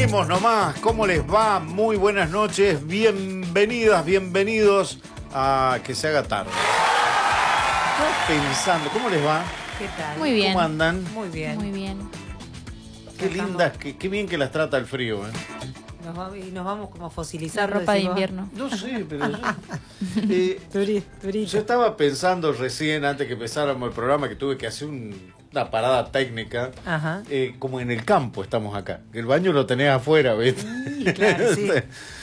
Seguimos nomás, ¿cómo les va? Muy buenas noches, bienvenidas, bienvenidos a Que se haga tarde. Estoy pensando, ¿cómo les va? ¿Qué tal? Muy bien. ¿Cómo andan? Muy bien. Muy bien. Qué lindas, qué bien que las trata el frío, ¿eh? Nos vamos como La fosilizando. ropa de invierno. No sé, pero Turito. yo estaba pensando recién, antes que empezáramos el programa, que tuve que hacer una parada técnica. Ajá. Como en el campo estamos acá. El baño lo tenés afuera, ¿ves? Sí, claro, sí.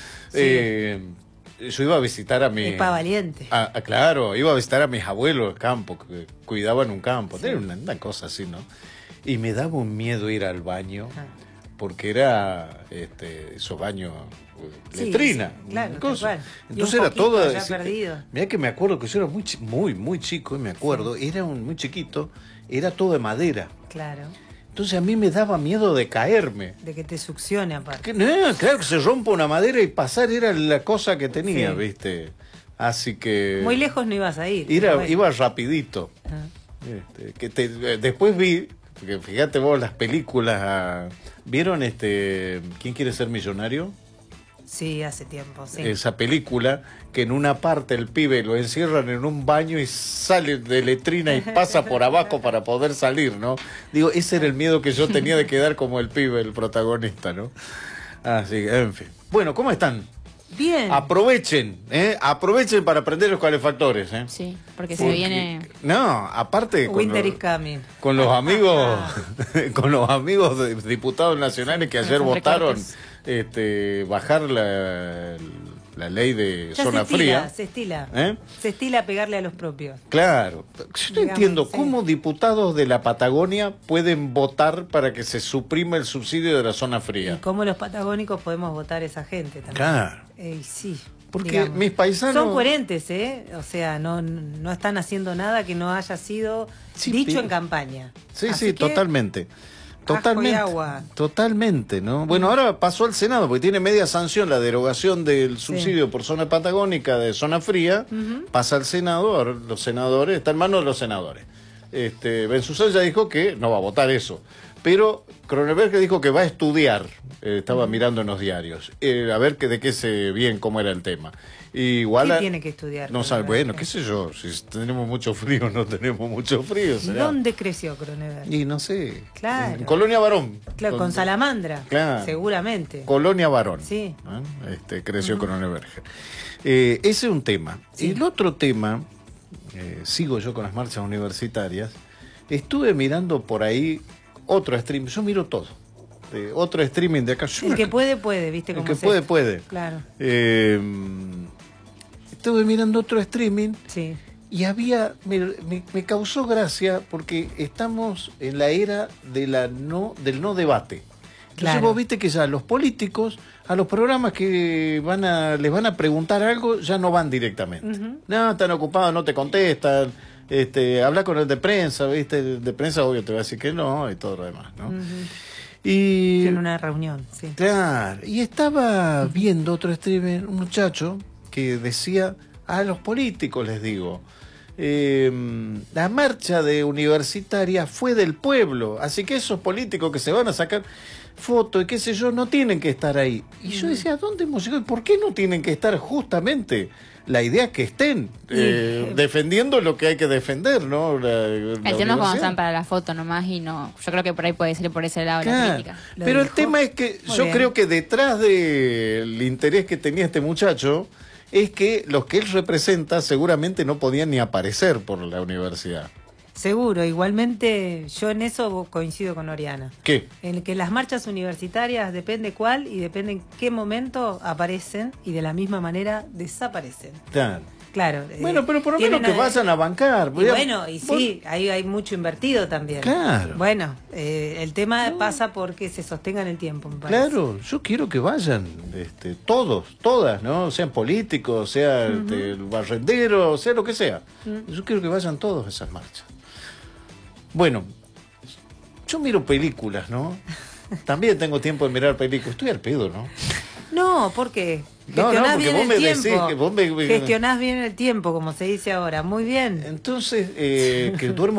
Yo iba a visitar a mi... Es pa' valiente. Claro, iba a visitar a mis abuelos del campo, que cuidaban un campo. Sí. Era una cosa así, ¿no? Y me daba un miedo ir al baño, porque era esos baños letrina. Sí, claro, entonces era todo... perdido. Mirá que me acuerdo que yo era muy chico, y me acuerdo, era muy chiquito, era todo de madera. Claro. Entonces a mí me daba miedo de caerme. De que te succione aparte. Claro, que se rompa una madera y pasar era la cosa que tenía, sí. ¿Viste? Así que... Muy lejos no ibas a ir. Iba rapidito. Después vi, porque fíjate vos las películas, ¿vieron ¿Quién quiere ser millonario? Sí, hace tiempo, sí. Esa película, que en una parte el pibe lo encierran en un baño y sale de letrina y pasa por abajo para poder salir, ¿no? Digo, ese era el miedo que yo tenía de quedar como el pibe, el protagonista, ¿no? Así que, en fin. Bueno, ¿cómo están? Bien. Aprovechen para prender los calefactores, ¿eh? Sí, porque se viene... No, aparte... Winter is coming. Con los amigos, con los amigos de diputados nacionales que ayer votaron bajar la ley de ya zona fría. Se estila pegarle a los propios. Claro. Yo no entiendo cómo diputados de la Patagonia pueden votar para que se suprima el subsidio de la zona fría. Y cómo los patagónicos podemos votar a esa gente también. Claro. Sí. Porque digamos, mis paisanos... son coherentes, ¿eh? O sea, no están haciendo nada que no haya sido dicho en campaña. Sí, totalmente. Totalmente, ¿no? Bueno, ahora pasó al Senado, porque tiene media sanción la derogación del subsidio por zona patagónica de zona fría, pasa al Senado, ahora los senadores, está en manos de los senadores. Benzuzá ya dijo que no va a votar eso, pero Cronenberg dijo que va a estudiar, estaba mirando en los diarios, a ver cómo era el tema. Igual ¿Qué tiene que estudiar? No sabe, bueno, qué sé yo, si tenemos mucho frío o no tenemos mucho frío. ¿Será? ¿Dónde creció Cronenberg? Y no sé. Claro. En Colonia Varón. Claro, con Salamandra. Claro. Seguramente. Colonia Varón. Sí. Creció Cronenberg. Ese es un tema. Sí. El otro tema, sigo yo con las marchas universitarias, estuve mirando por ahí otro stream, yo miro todo. Otro streaming de acá. El que puede, ¿viste? El que puede. Claro. Estuve mirando otro streaming. Sí. Y me causó gracia porque estamos en la era del no debate. Entonces claro. Vos viste que ya los políticos, a los programas que les van a preguntar algo, ya no van directamente. No, están ocupados, no te contestan. Habla con el de prensa, ¿viste? El de prensa obvio te va a decir que no y todo lo demás, ¿no? Y en una reunión, sí. Claro, y estaba viendo otro streamer, un muchacho que decía, a los políticos les digo, la marcha de universitaria fue del pueblo, así que esos políticos que se van a sacar fotos y qué sé yo, no tienen que estar ahí. Y yo decía, ¿a dónde hemos llegado? ¿Por qué no tienen que estar justamente? La idea es que estén defendiendo lo que hay que defender, ¿no? El tema es cuando están para la foto nomás y no. Yo creo que por ahí puede ser por ese lado la crítica. Pero el tema es que creo que detrás del interés que tenía este muchacho es que los que él representa seguramente no podían ni aparecer por la universidad. Seguro, igualmente yo en eso coincido con Oriana. ¿Qué? En que las marchas universitarias depende cuál y depende en qué momento aparecen y de la misma manera desaparecen. Claro. Bueno, pero por lo menos que vayan a bancar. Sí, ahí hay mucho invertido también. Claro. Bueno, el tema pasa porque se sostenga en el tiempo, me parece. Claro, yo quiero que vayan todas, ¿no? Sean políticos, sea el barrendero, sea lo que sea. Yo quiero que vayan todos a esas marchas. Bueno, yo miro películas, ¿no? También tengo tiempo de mirar películas. Estoy al pedo, ¿no? No, ¿por qué? Gestionás bien el tiempo. Gestionás bien el tiempo, como se dice ahora. Muy bien. Entonces, que duermo